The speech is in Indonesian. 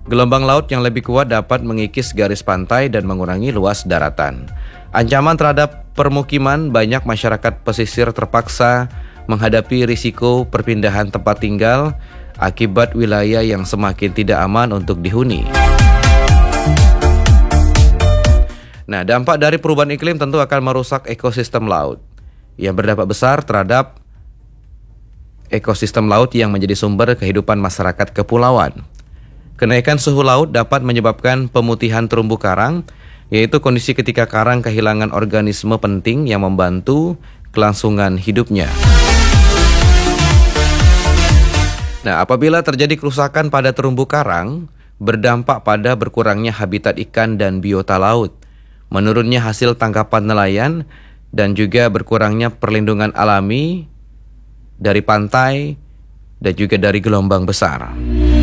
Gelombang laut yang lebih kuat dapat mengikis garis pantai dan mengurangi luas daratan. Ancaman terhadap permukiman, banyak masyarakat pesisir terpaksa menghadapi risiko perpindahan tempat tinggal akibat wilayah yang semakin tidak aman untuk dihuni. Nah, dampak dari perubahan iklim tentu akan merusak ekosistem laut yang berdampak besar terhadap ekosistem laut yang menjadi sumber kehidupan masyarakat kepulauan. Kenaikan suhu laut dapat menyebabkan pemutihan terumbu karang, yaitu kondisi ketika karang kehilangan organisme penting yang membantu kelangsungan hidupnya. Nah, apabila terjadi kerusakan pada terumbu karang, berdampak pada berkurangnya habitat ikan dan biota laut, menurunnya hasil tangkapan nelayan, dan juga berkurangnya perlindungan alami dari pantai dan juga dari gelombang besar.